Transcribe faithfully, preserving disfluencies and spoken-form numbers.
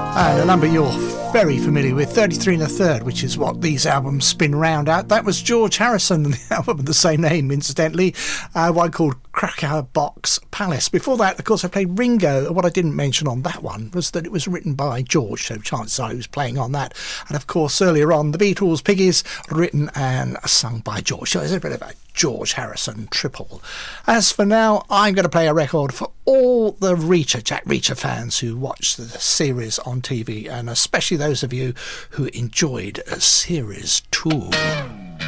And a number you're very familiar with, thirty-three and a third, which is what these albums spin round at. That was George Harrison, the album of the same name, incidentally, uh, one called Cracker Box Palace. Before that, of course, I played Ringo. What I didn't mention on that one was that it was written by George, so chances are he was playing on that. And of course, earlier on, the Beatles, Piggies, written and sung by George. So there's a bit of a George Harrison triple. As for now, I'm going to play a record for all the Reacher, Jack Reacher fans who watch the series on T V, and especially those of you who enjoyed series two.